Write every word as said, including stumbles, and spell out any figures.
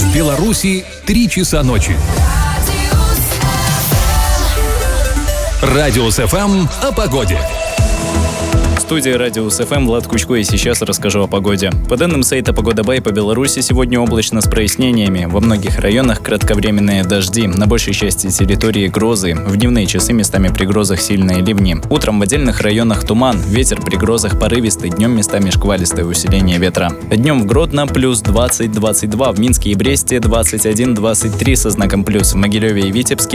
В Беларуси три часа ночи. Радиус эф эм о погоде. В студии Радиус эф эм Влад Кучко, и сейчас расскажу о погоде. По данным сайта Погода Бай, по Беларуси сегодня облачно с прояснениями. Во многих районах кратковременные дожди, на большей части территории грозы. В дневные часы местами при грозах сильные ливни. Утром в отдельных районах туман, ветер при грозах порывистый, днем местами шквалистое усиление ветра. Днем в Гродно плюс двадцать - двадцать два, в Минске и Бресте двадцать один - двадцать три со знаком плюс, в Могилеве и Витебске